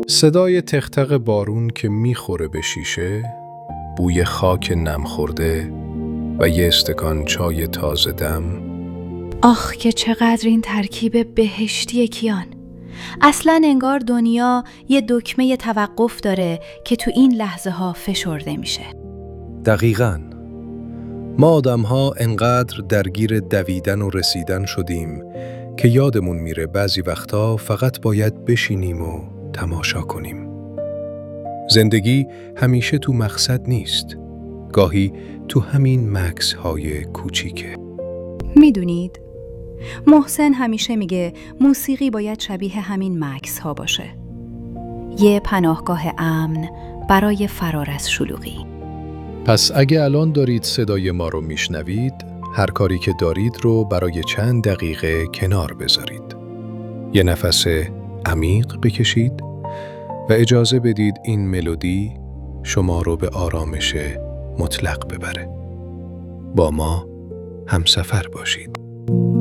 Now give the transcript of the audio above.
صدای تق بارون که میخوره به شیشه، بوی خاک نم خورده و یه استکان چای تازه دم. آخ که چقدر این ترکیب بهشتی کیان. اصلاً انگار دنیا یه دکمه توقف داره که تو این لحظه ها فشرده میشه. دقیقاً. ما آدم‌ها انقدر درگیر دویدن و رسیدن شدیم که یادمون میره بعضی وقتا فقط باید بشینیم و تماشا کنیم. زندگی همیشه تو مقصد نیست. گاهی تو همین مکث‌های کوچیکه. میدونید؟ محسن همیشه میگه موسیقی باید شبیه همین مکث ها باشه. یه پناهگاه امن برای فرار از شلوغی. پس اگه الان دارید صدای ما رو میشنوید، هر کاری که دارید رو برای چند دقیقه کنار بذارید. یه نفس عمیق بکشید و اجازه بدید این ملودی شما رو به آرامش مطلق ببره. با ما همسفر باشید.